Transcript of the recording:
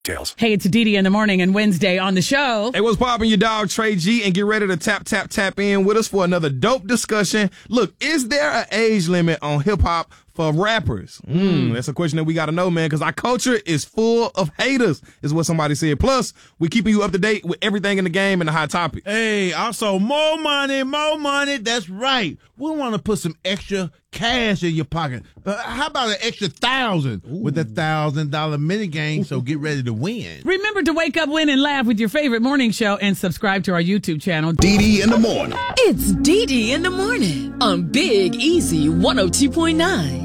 details. Hey, it's Didi in the morning and Wednesday on the show. Hey, what's poppin', your dog Trey G, and get ready to tap in with us for another dope discussion. Look, is there an age limit on hip hop for rappers? That's a question that we got to know, man, because our culture is full of haters, is what somebody said. Plus, we're keeping you up to date with everything in the game and the hot topic. Hey, also more money. That's right. We want to put some extra cash in your pocket. How about an extra 1,000 with a $1,000 mini game? So get ready to win. Remember to wake up, win, and laugh with your favorite morning show and subscribe to our YouTube channel. Didi in the morning. It's Didi in the morning on Big Easy 102.9.